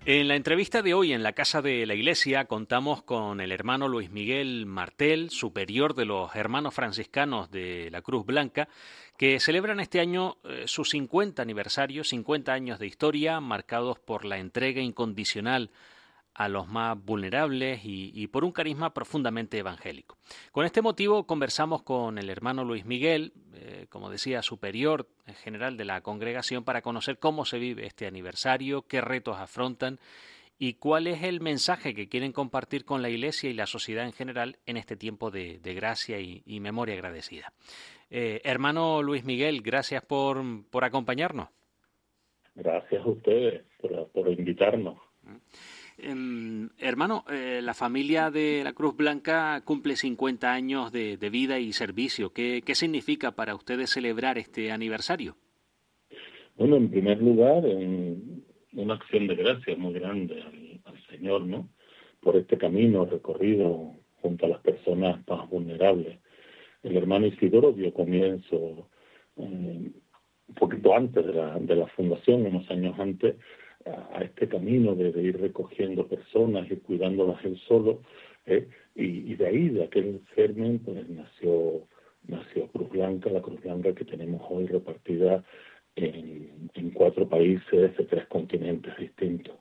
En la entrevista de hoy en la Casa de la Iglesia contamos con el hermano Luis Miguel Martel, superior de los hermanos franciscanos de la Cruz Blanca, que celebran este año su 50 aniversario, 50 años de historia, marcados por la entrega incondicional a los más vulnerables y por un carisma profundamente evangélico. Con este motivo conversamos con el hermano Luis Miguel, como decía, superior general de la congregación, para conocer cómo se vive este aniversario, qué retos afrontan y cuál es el mensaje que quieren compartir con la Iglesia y la sociedad en general en este tiempo de gracia y memoria agradecida. Hermano Luis Miguel, gracias por acompañarnos. Gracias a ustedes por invitarnos. Hermano, la familia de la Cruz Blanca cumple 50 años de vida y servicio. ¿Qué significa para ustedes celebrar este aniversario? Bueno, en primer lugar, una acción de gracias muy grande al Señor, ¿no? Por este camino recorrido junto a las personas más vulnerables. El hermano Isidoro dio comienzo un poquito antes de la fundación, unos años antes, a este camino de ir recogiendo personas y cuidándolas él solo, y de ahí, de aquel germen, pues nació Cruz Blanca, la Cruz Blanca que tenemos hoy repartida en 4 países de 3 continentes distintos.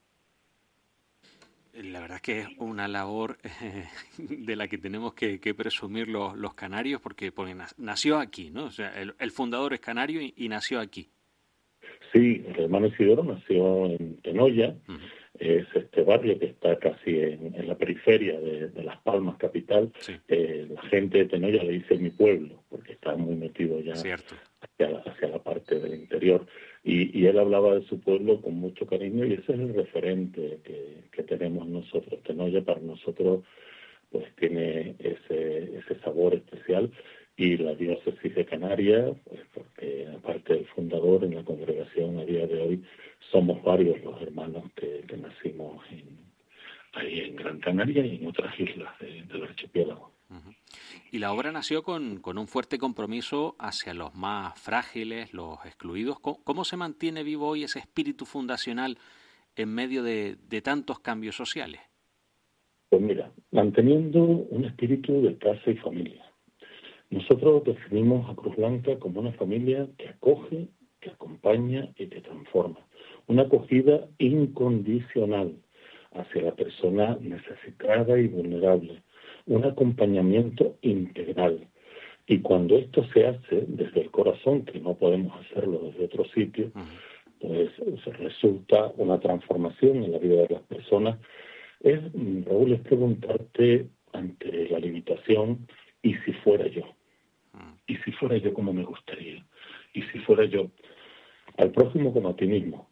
La verdad es que es una labor de la que tenemos que presumir los canarios porque nació aquí, ¿no? O sea, el fundador es canario y nació aquí. Sí, el hermano Isidoro nació en Tenoya, es este barrio que está casi en la periferia de Las Palmas, capital. Sí. La gente de Tenoya le dice mi pueblo, porque está muy metido ya Cierto. hacia la parte del interior. Y él hablaba de su pueblo con mucho cariño y ese es el referente que tenemos nosotros. Tenoya para nosotros pues tiene ese sabor especial, y la diócesis de Canarias, pues porque aparte del fundador en la congregación a día de hoy somos varios los hermanos que nacimos ahí en Gran Canaria y en otras islas del archipiélago. Uh-huh. Y la obra nació con un fuerte compromiso hacia los más frágiles, los excluidos. ¿Cómo se mantiene vivo hoy ese espíritu fundacional en medio de tantos cambios sociales? Pues mira, manteniendo un espíritu de casa y familia. Nosotros definimos a Cruz Blanca como una familia que acoge, que acompaña y que transforma. Una acogida incondicional hacia la persona necesitada y vulnerable. Un acompañamiento integral. Y cuando esto se hace desde el corazón, que no podemos hacerlo desde otro sitio, pues resulta una transformación en la vida de las personas. Raúl, es preguntarte ante la limitación, ¿y si fuera yo? ¿Y si fuera yo como me gustaría? ¿Y si fuera yo? Al prójimo como a ti mismo.